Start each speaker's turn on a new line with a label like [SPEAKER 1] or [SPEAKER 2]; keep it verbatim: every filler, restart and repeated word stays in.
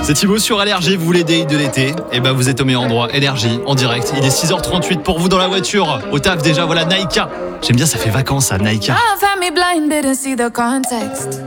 [SPEAKER 1] C'est Thibaut sur Allergie, vous voulez des hits de l'été? Et ben vous êtes au meilleur endroit, Énergie, en direct. Il est six heures trente-huit pour vous dans la voiture. Au taf déjà, voilà Naïka. J'aime bien, ça fait vacances à Naïka.